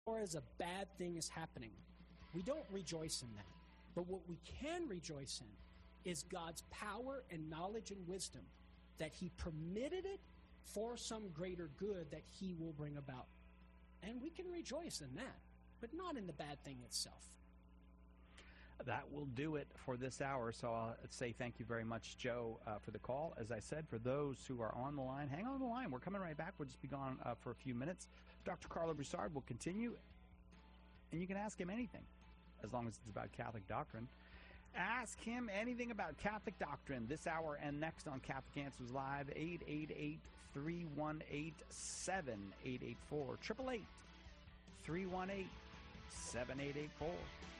or as a bad thing is happening. We don't rejoice in that. But what we can rejoice in is God's power and knowledge and wisdom, that he permitted it for some greater good that he will bring about. And we can rejoice in that, but not in the bad thing itself. That will do it for this hour. So I'll say thank you very much, Joe, for the call. As I said, for those who are on the line, hang on the line. We're coming right back. We'll just be gone for a few minutes. Dr. Carlo Broussard will continue, and you can ask him anything, as long as it's about Catholic doctrine. Ask him anything about Catholic doctrine this hour and next on Catholic Answers Live, 888-318-7884, 888-318-7884.